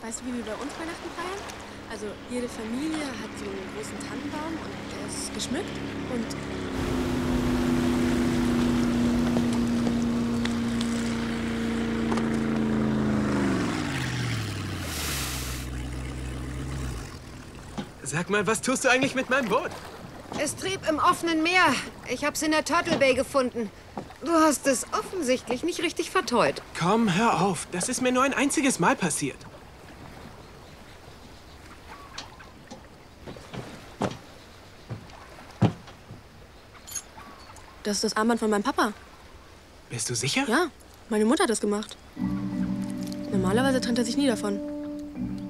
Weißt du, wie wir bei uns Weihnachten feiern? Also jede Familie hat so einen großen Tannenbaum und der ist geschmückt und Sag mal, was tust du eigentlich mit meinem Boot? Es trieb im offenen Meer. Ich hab's in der Turtle Bay gefunden. Du hast es offensichtlich nicht richtig verteut. Komm, hör auf. Das ist mir nur ein einziges Mal passiert. das ist das Armband von meinem Papa. Bist du sicher? Ja, meine Mutter hat das gemacht. Normalerweise trennt er sich nie davon.